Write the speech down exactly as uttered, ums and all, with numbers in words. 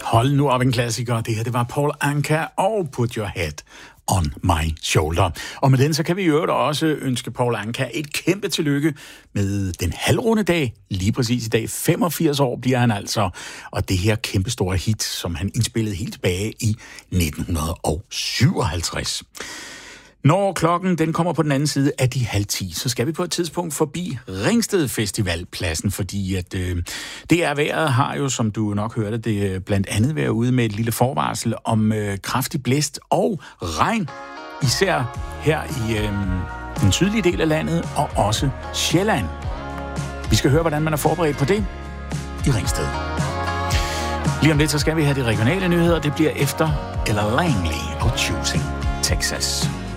Hold nu op, en klassiker. Det her, det var Paul Anka og Put Your Head on My Shoulder. Og med den, så kan vi jo også ønske Paul Anka et kæmpe tillykke med den halvrunde dag. Lige præcis i dag, femogfirs år bliver han altså. Og det her kæmpe store hit, som han indspillede helt tilbage i nitten syvoghalvtreds. Når klokken den kommer på den anden side af de halv ti, så skal vi på et tidspunkt forbi Ringsted Festivalpladsen, fordi at øh, det er vejret har jo, som du nok hørte, det blandt andet været ude med et lille forvarsel om øh, kraftig blæst og regn, især her i øh, den sydlige del af landet og også Sjælland. Vi skal høre, hvordan man er forberedt på det i Ringsted. Lige om lidt, så skal vi have de regionale nyheder. Det bliver efter Ella Langley og Choosing Texas.